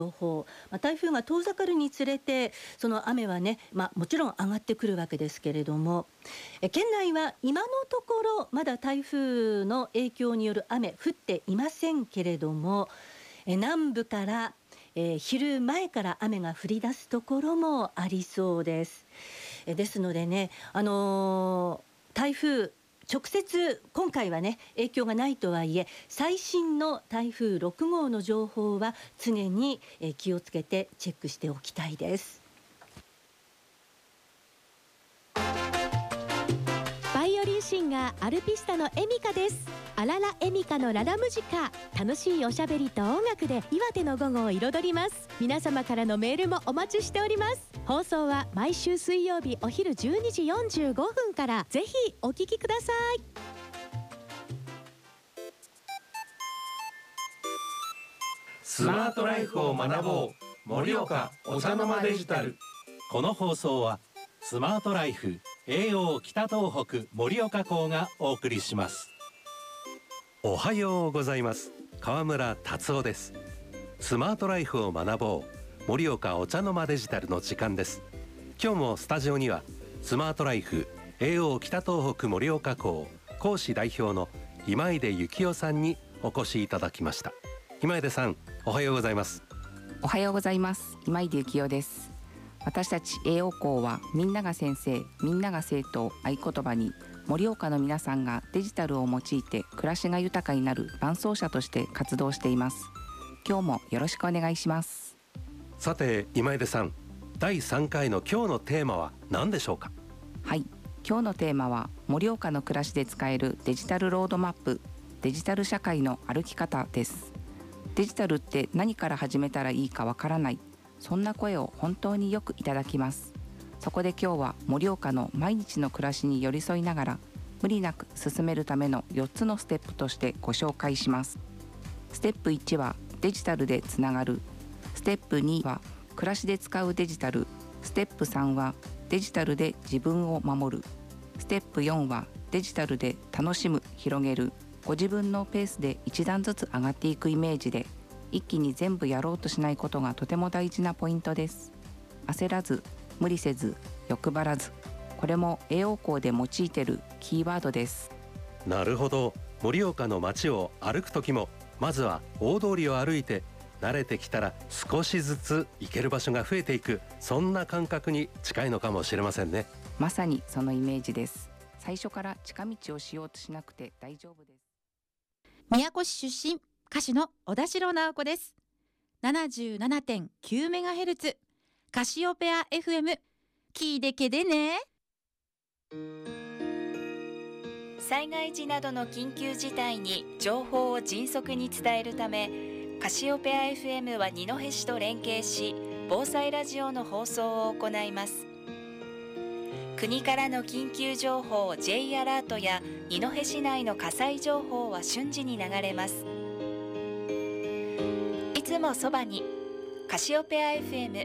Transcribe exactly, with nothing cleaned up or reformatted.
情報、まあ、台風が遠ざかるにつれてその雨はね、まあ、もちろん上がってくるわけですけれども、え県内は今のところまだ台風の影響による雨降っていませんけれども、え南部から、えー昼前から雨が降り出すところもありそうです。えですのでね、あのー台風直接今回はね影響がないとはいえ、最新の台風ろく号の情報は常にえー気をつけてチェックしておきたいです。 バイオリンシンガーアルピスタのエミカです。あららエミカのララムジカ、楽しいおしゃべりと音楽で岩手の午後を彩ります。皆様からのメールもお待ちしております。放送は毎週水曜日お昼じゅうにじよんじゅうごふんから、ぜひお聞きください。 スマートライフを学ぼう盛岡お茶の間デジタル。 この放送はスマートライフ エーオー 北東北盛岡港がお送りします。 おはようございます。川村達夫です。スマートライフを学ぼう盛岡お茶の間デジタルの時間です。今日もスタジオにはスマートライフ エーオー 北東北盛岡港講師代表の今出幸男さんにお越しいただきました。今出さん、おはようございます。 おはようございます。今出幸男です。私たち エーオー 校はみんなが先生、みんなが生徒を合言葉に、盛岡の皆さんがデジタルを用いて暮らしが豊かになる伴走者として活動しています。今日もよろしくお願いします。 さて今出さん、だいさんかいの今日のテーマは何でしょうか？ はい、今日のテーマは盛岡の暮らしで使えるデジタルロードマップ、デジタル社会の歩き方です。デジタルって何から始めたらいいかわからない、そんな声を本当によくいただきます。そこで今日は盛岡の毎日の暮らしに寄り添いながら、無理なく進めるためのよっつのステップとしてご紹介します。ステップいちはデジタルでつながる、ステップには暮らしで使うデジタル、ステップさんはデジタルで自分を守る、ステップよんはデジタルで楽しむ、広げる。ご自分のペースで一段ずつ上がっていくイメージで、一気に全部やろうとしないことがとても大事なポイントです。焦らず、無理せず、欲張らず、これも エーオー 校で用いているキーワードです。 なるほど。盛岡の街を歩く時も、まずは大通りを歩いて、慣れてきたら少しずつ行ける場所が増えていく、そんな感覚に近いのかもしれませんね。 まさにそのイメージです。最初から近道をしようとしなくて大丈夫です。 宮古市出身、歌手の小田代直子です。ななじゅうななてんきゅうメガヘルツ、カシオペア エフエム、聞いてけでね。 災害時などの緊急事態に情報を迅速に伝えるため、カシオペア エフエム は二戸市と連携し、防災ラジオの放送を行います。国からの緊急情報 ジェイ アラートや二戸市内の火災情報は瞬時に流れます。いつもそばに、カシオペア エフエム